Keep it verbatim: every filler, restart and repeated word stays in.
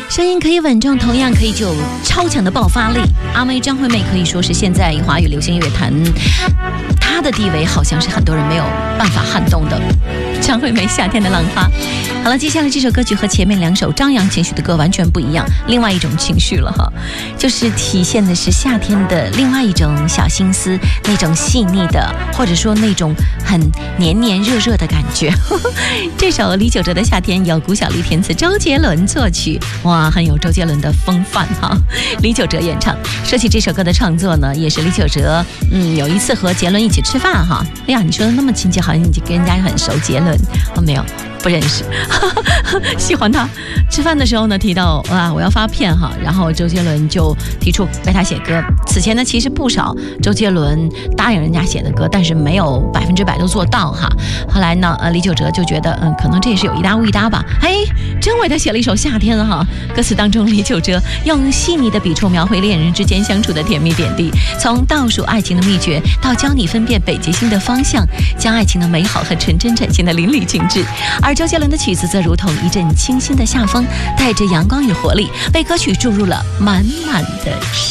声音可以稳重，同样可以具有超强的爆发力。阿妹张惠妹可以说是现在华语流行乐坛，她的地位好像是很多人没有办法撼动的。张惠妹夏天的浪花。好了，接下来这首歌曲和前面两首张扬情绪的歌完全不一样，另外一种情绪了哈，就是体现的是夏天的另外一种小心思，那种细腻的，或者说那种很黏黏热热的感觉。这首李玖哲的《夏天》由古小丽填词，周杰伦作曲，哇，很有周杰伦的风范哈。李玖哲演唱。说起这首歌的创作呢，也是李玖哲，嗯，有一次和杰伦一起吃饭哈。哎呀，你说的那么亲切，好像你跟人家很熟。杰伦哦，没有。不认识，喜欢他。吃饭的时候呢，提到哇，我要发片哈，然后周杰伦就提出为他写歌。此前呢，其实不少周杰伦答应人家写的歌，但是没有百分之百都做到哈。后来呢，呃，李玖哲就觉得，嗯，可能这也是有一搭无一搭吧。哎，真为他写了一首《夏天》哈。歌词当中，李玖哲用细腻的笔触描绘恋人之间相处的甜蜜点滴，从倒数爱情的秘诀到教你分辨北极星的方向，将爱情的美好和纯真展现的淋漓尽致。而周杰伦的曲子则如同一阵清新的夏风，带着阳光与活力，为歌曲注入了满满的